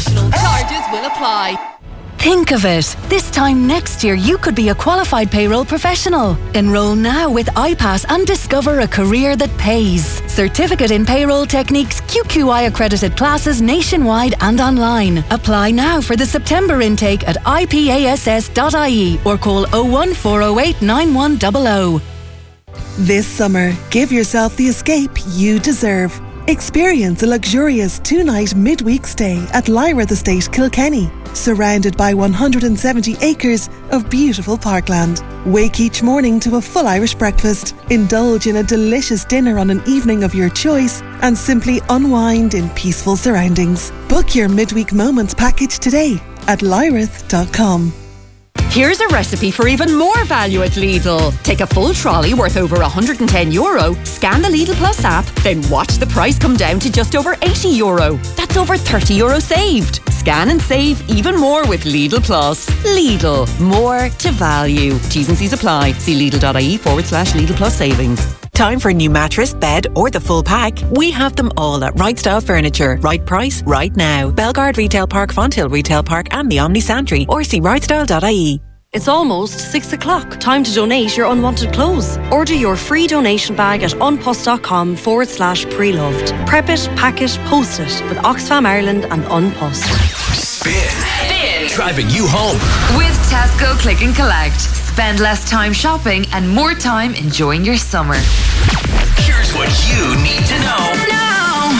Additional charges will apply. Think of it. This time next year, you could be a qualified payroll professional. Enroll now with iPass and discover a career that pays. Certificate in Payroll Techniques, QQI accredited classes nationwide and online. Apply now for the September intake at ipass.ie or call 01408 9100. This summer, give yourself the escape you deserve. Experience a luxurious 2-night midweek stay at Lyrath Estate, Kilkenny, surrounded by 170 acres of beautiful parkland. Wake each morning to a full Irish breakfast, indulge in a delicious dinner on an evening of your choice, and simply unwind in peaceful surroundings. Book your midweek moments package today at lyrath.com. Here's a recipe for even more value at Lidl. Take a full trolley worth over €110, scan the Lidl Plus app, then watch the price come down to just over €80. That's over €30 saved. Scan and save even more with Lidl Plus. Lidl, more to value. T's and C's apply. See lidl.ie/Lidl Plus savings. Time for a new mattress, bed or the full pack? We have them all at Right Style Furniture. Right price, right now. Belgard Retail Park, Fonthill Retail Park and the Omni Santry, or see rightstyle.ie. It's almost 6 o'clock. Time to donate your unwanted clothes. Order your free donation bag at unpost.com/pre-loved. Prep it, pack it, post it with Oxfam Ireland and Unpost. Spin. Driving you home. With Tesco Click and Collect. Spend less time shopping and more time enjoying your summer. Here's what you need to know now.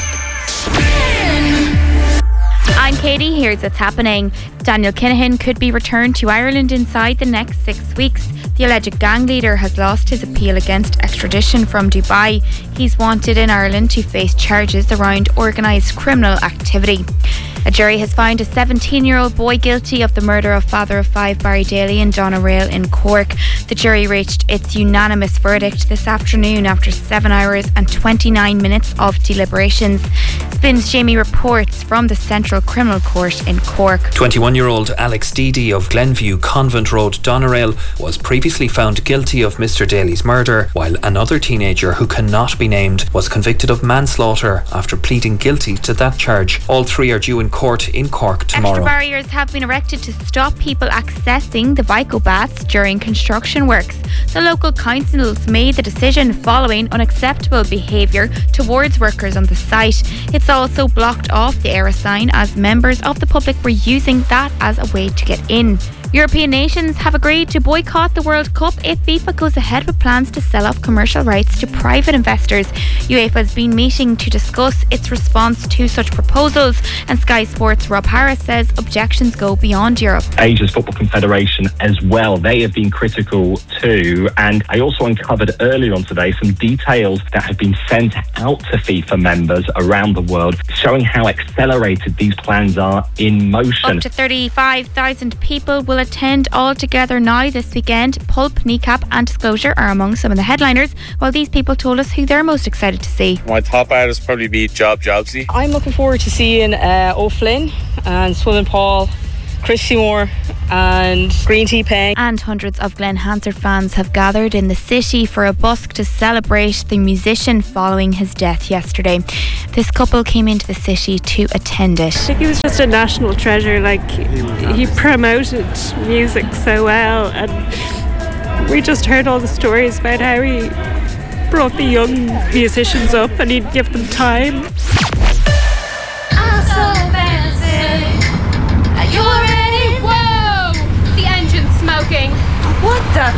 Spin. I'm Katie, here's what's happening. Daniel Kinahan could be returned to Ireland inside the next 6 weeks. The alleged gang leader has lost his appeal against extradition from Dubai. He's wanted in Ireland to face charges around organised criminal activity. A jury has found a 17-year-old boy guilty of the murder of father of 5 Barry Daly and Donna Rail in Cork. The jury reached its unanimous verdict this afternoon after 7 hours and 29 minutes of deliberations. Spin's Jamie reports from the Central Criminal Court in Cork. 21-year-old Alex Deedy of Glenview Convent Road, Doneraile, was previously found guilty of Mr Daly's murder, while another teenager who cannot be named was convicted of manslaughter after pleading guilty to that charge. All three are due in court in Cork tomorrow. Extra barriers have been erected to stop people accessing the Vico Baths during construction works. The local councils made the decision following unacceptable behaviour towards workers on the site. It's also blocked off the Era sign as members of the public were using that as a way to get in. European nations have agreed to boycott the World Cup if FIFA goes ahead with plans to sell off commercial rights to private investors. UEFA has been meeting to discuss its response to such proposals, and Sky Sports' Rob Harris says objections go beyond Europe. Asia's Football Confederation as well, they have been critical too, and I also uncovered earlier on today some details that have been sent out to FIFA members around the world showing how accelerated these plans are in motion. Up to 35,000 people will attend all together now this weekend. Pulp, Kneecap and Disclosure are among some of the headliners, while these people told us who they're most excited to see. My top artist probably be Job Jobsy. I'm looking forward to seeing O'Flynn and Swimming Paul, Chris Seymour and Green Tea Peng. And hundreds of Glenn Hansard fans have gathered in the city for a busk to celebrate the musician following his death yesterday. This couple came into the city to attend it. I think he was just a national treasure. Like, he promoted music so well, and we just heard all the stories about how he brought the young musicians up and he'd give them time. You already? Whoa! The engine's smoking. What the?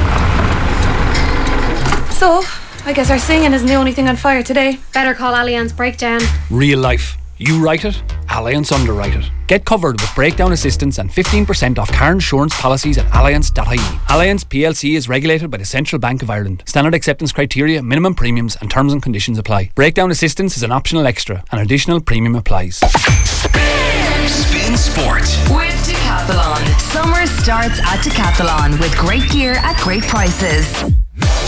So, I guess our singing isn't the only thing on fire today. Better call Allianz Breakdown. Real life. You write it, Allianz underwrite it. Get covered with breakdown assistance and 15% off car insurance policies at allianz.ie. Allianz PLC is regulated by the Central Bank of Ireland. Standard acceptance criteria, minimum premiums and terms and conditions apply. Breakdown assistance is an optional extra. An additional premium applies. Spin Sport with Decathlon. Summer starts at Decathlon with great gear at great prices.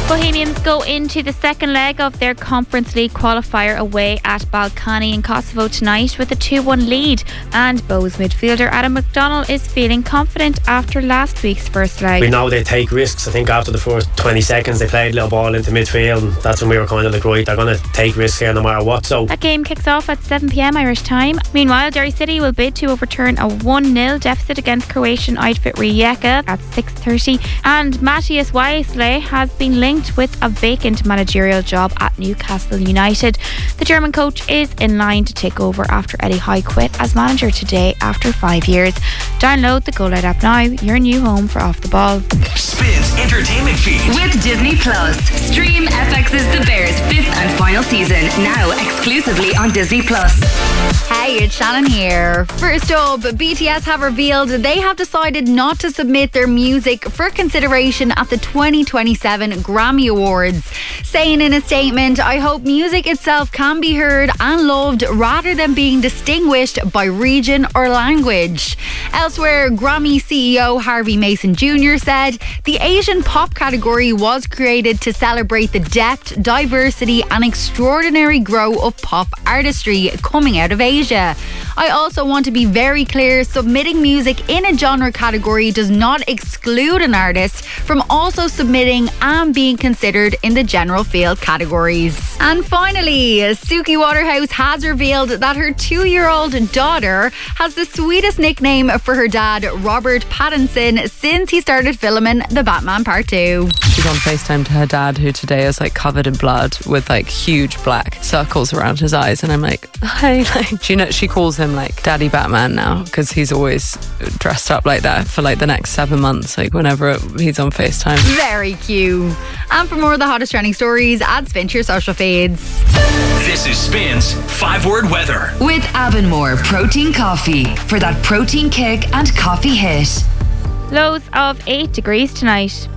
Bohemians go into the second leg of their Conference League qualifier away at Balkany in Kosovo tonight with a 2-1 lead, and Bows midfielder Adam McDonnell is feeling confident after last week's first leg. We know they take risks. I think after the first 20 seconds they played a little ball into midfield, and that's when we were kind of like, right, they're going to take risks here no matter what. So that game kicks off at 7pm Irish time. Meanwhile, Derry City will bid to overturn a 1-0 deficit against Croatian Eidfit Rijeka at 6:30, and Matthias Weisle has been linked with a vacant managerial job at Newcastle United. The German coach is in line to take over after Eddie Howe quit as manager today after 5 years. Download the Go Loud app now, your new home for Off the Ball. Spins entertainment feed with Disney Plus. Stream FX's The Bears 5th and final season now exclusively on Disney Plus. Hey, it's Shannon here. First up, BTS have revealed they have decided not to submit their music for consideration at the 2027 Grammy Awards, saying in a statement, "I hope music itself can be heard and loved rather than being distinguished by region or language." Elsewhere, Grammy CEO Harvey Mason Jr. said the Asian pop category was created to celebrate the depth, diversity and extraordinary growth of pop artistry coming out of Asia. "I also want to be very clear, submitting music in a genre category does not exclude an artist from also submitting and being considered in the general field categories." And finally, Suki Waterhouse has revealed that her 2-year-old daughter has the sweetest nickname for her dad, Robert Pattinson, since he started filming The Batman Part 2. She's on FaceTime to her dad, who today is like covered in blood with like huge black circles around his eyes, and I'm like, hi, like, she calls him like Daddy Batman now because he's always dressed up like that for like the next 7 months, like whenever he's on FaceTime. Very cute. And for more of the hottest trending stories, add Spin to your social feeds. This is Spin's 5-word weather with Avonmore Protein Coffee for that protein kick and coffee hit. Lows of 8 degrees tonight.